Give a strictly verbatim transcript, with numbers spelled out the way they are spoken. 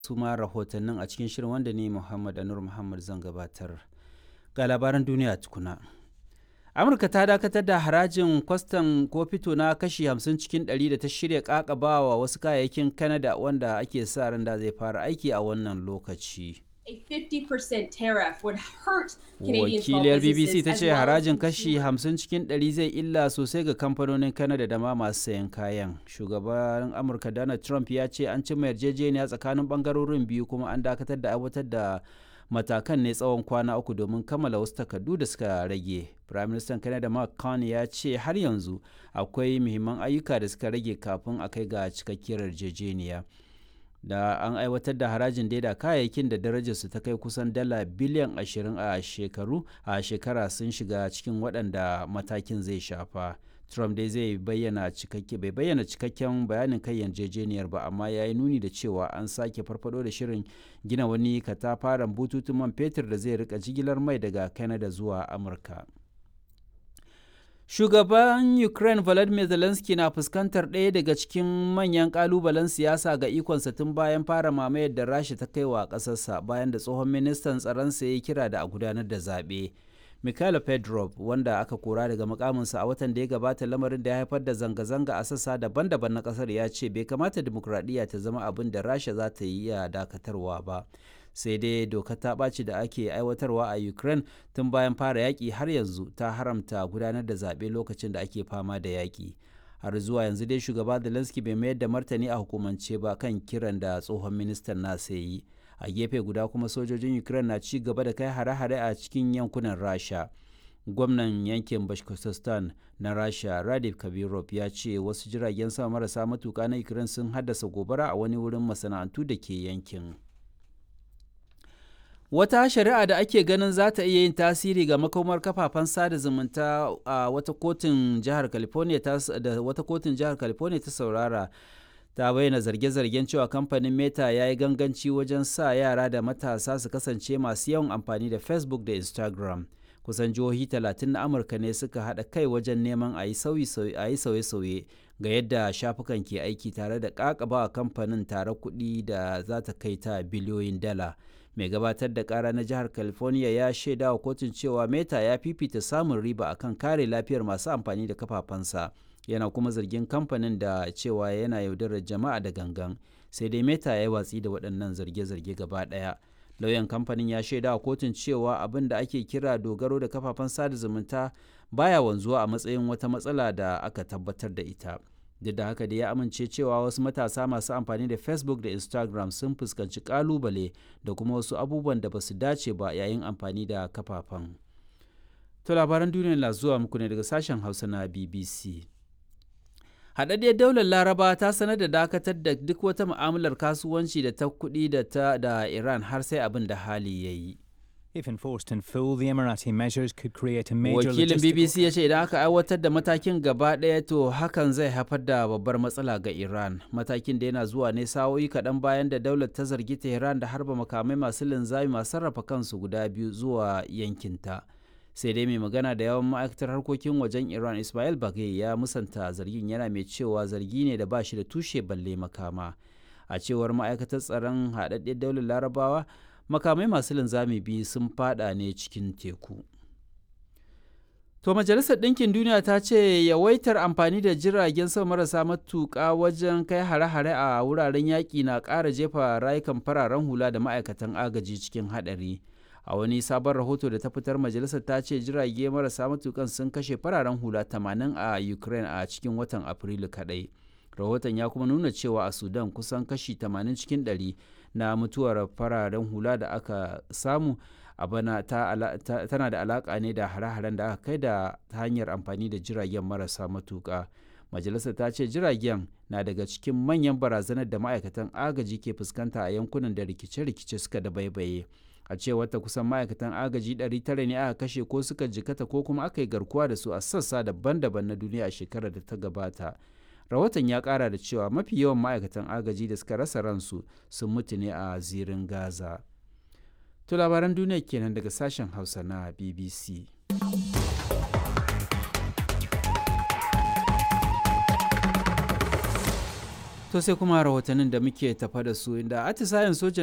su ma rahotannin a cikin shirin wanda ni Muhammad Anur Muhammad zan gabatar. Ga labaran duniya tukuna. Amurka ta dakatar da harajin kwastan ko fito na kashi hamsin cikin ɗari da ta shirya ƙaƙabawa wasu kayayyakin Canada wanda ake sa ran da zai fara aiki a wannan lokaci. A fifty percent tariff would hurt Canadian small Wakiliyar B B C businesses ta as ce well as harajin kashi consumers. hamsin cikin ɗari zai illa sosai ga kamfanonin Canada da ma masu sayan kayan. Shugaban Amurka Donald Trump ya ce an cimma yarjejeniya tsakanin bangarorin biyu kuma an dakatar da aiwatar da matakan ne tsawon kwana uku domin kammala wasu takardu da suka rage. Prime Minister Canada Mark Carney ya ce har yanzu akwai muhimman ayyuka da suka rage kafin a kai ga cikakkiyar yarjejeniya. Da an aiwatar da harajin daida kayayyakin da darajarsu ta kai kusan dala biliyan ashirin a shekaru a shekara sun shiga cikin waɗanda matakin zai shafa. Trump dai zai bayyana cikakke bai bayyana cikakken bayanin kai yarjejeniyar ba, amma ya yi nuni da cewa an sake farfado da shirin gina wani katafaren bututun man fetur da zai rika jigilar mai daga Canada zuwa Amurka. Shugaban Ukraine Volodymyr Zelensky na fuskantar ɗaya daga cikin manyan ƙalubalen siyasa ga ikonsa tun bayan fara mamayar da Rasha ta kai wa ƙasarsa bayan da tsohon ministan tsaronsa ya yi kira da a gudanar da zaɓe. Mikhail Fedorov, wanda aka kora daga mukaminsa a watan da ya gabata, lamarin da ya haifar da zanga-zanga a sassa daban-daban na ƙasar, ya ce bai kamata dimokuraɗiyya ta zama abin da Rasha za ta yi iya dakatarwa ba. Sai dai dokar ta ɓaci da ake aiwatarwa a Ukraine tun bayan fara yaƙi har yanzu ta haramta gudanar da zaɓe lokacin da ake fama da yaƙi. Har zuwa yanzu dai shugaba Zelensky bai mayar da martani a hukumance ba kan kiran da tsohon ministan nasa yi. A gefe guda kuma sojojin Ukraine na ci gaba da kai hare-hare a cikin yankunan Rasha. Gwamnan yankin Bashkortostan na Rasha, Radev Kabirov, ya ce wasu jiragen sama marasa matuƙa na Ukraine sun haddasa gobara a wani wurin masana'antu da ke yankin. Wata shari'a da ake ganin za ta iya yin tasiri ga makomar kafafen sada zumunta a wata kotun jihar California ta da wata kotun jihar California ta saurara ta bayyana zarge-zargen cewa kamfanin Meta ya yi ganganci wajen sa yara da matasa su kasance masu yawan amfani da Facebook da Instagram. Kusan jihohi talatin na Amurka ne suka haɗa kai wajen neman a yi sauye-sauye ga yadda shafukan ke aiki, tare da ƙaƙabawa kamfanin tare kuɗi da za ta kai ta biliyoyin dala. Mai gabatar da ƙara na jihar California ya shaida wa kotun cewa Meta ya fifita samun riba akan kare lafiyar masu amfani da kafafensa. Yana kuma zargin kamfanin da cewa yana yaudarar jama'a da gangan. Sai dai Meta ya yi watsi da waɗannan zarge-zarge gaba ɗaya. Lauyan kamfanin ya shaida wa kotun cewa abin da ake kira dogaro da kafafen sada zumunta baya wanzuwa a matsayin wata matsala da aka tabbatar da ita. Duk da haka da ya amince cewa wasu matasa masu amfani da Facebook da Instagram sun fuskanci kalubale da kuma wasu abubuwan da ba su dace ba yayin amfani da kafafen. To labaran duniya na zuwa muku ne daga sashen Hausa na B B C. Haɗaɗɗiyar daular Laraba ta sanar da dakatar da duk wata mu'amalar kasuwanci da ta kuɗi da ta da Iran har sai abin da hali ya yi. If enforced in full, the Emirati measures could create a major Wakilin B B C logistical... ya ce idan aka aiwatar da matakin gaba ɗaya to hakan zai haifar da babbar matsala ga Iran. Matakin da yana zuwa ne sa'o'i kaɗan bayan da daular ta zargi Tehran da harba makamai masu linzami masu sarrafa kansu guda biyu zuwa yankinta. Sai dai mai magana da yawan ma'aikatar harkokin wajen Iran, Ismail Bagay, ya musanta zargin, yana mai cewa zargi ne da ba shi da tushe balle makama. A cewar ma'aikatar tsaron haɗaɗɗiyar daular Larabawa, makamai masu linzami biyu sun fada ne cikin teku. To Majalisar Ɗinkin Duniya ta ce yawaitar amfani da jiragen sama marasa matuƙa wajen kai hare-hare a wuraren yaƙi na ƙara jefa rayukan fararen hula da ma'aikatan agaji cikin haɗari. A wani sabon rahoto da ta fitar, majalisar ta ce jirage marasa matuƙan sun kashe fararen hula tamanin a Ukraine a cikin watan Afrilu kaɗai. Rahoton ya kuma nuna cewa a Sudan kusan kashi tamanin cikin ɗari na mutuwar fararen hula da aka samu a bana ta, ta, tana da alaƙa ne da hare-haren da aka kai da ta hanyar amfani da jiragen marasa matuƙa. Majalisar ta ce jiragen na daga cikin manyan barazanar da ma'aikatan agaji ke fuskanta a yankunan da rikice-rikice suka dabaibaye. A cewar ta kusan ma'aikatan agaji ɗari tara ne aka kashe ko suka jikata ko kuma aka yi garkuwa da su a sassa daban-daban na duniya a shekarar da ta gabata. Rahoton ya ƙara da cewa mafi yawan ma'aikatan agaji da suka rasa ransu sun mutu ne a zirin Gaza. To labaran duniya kenan daga sashen Hausa na B B C. To sai kuma rahotannin da muke tafa da su inda atisayen sojan